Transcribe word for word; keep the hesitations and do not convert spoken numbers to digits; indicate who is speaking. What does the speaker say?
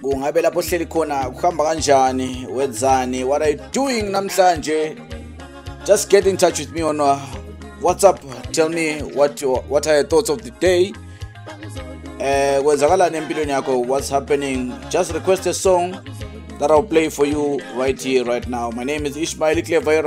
Speaker 1: ungabe lapho hleli khona kuhamba kanjani, wenzani, what are you doing namhlanje? Just get in touch with me on uh, WhatsApp. Tell me what your, what are your thoughts of the day. Eh kwenzakalani empilweni yakho, what's happening? Just request a song that I'll play for you right here right now. My name is Ishmael Clever.